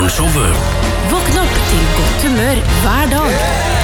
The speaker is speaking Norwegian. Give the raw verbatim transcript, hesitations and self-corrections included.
Morgenshowet. Våkn opp til godt humør hver dag.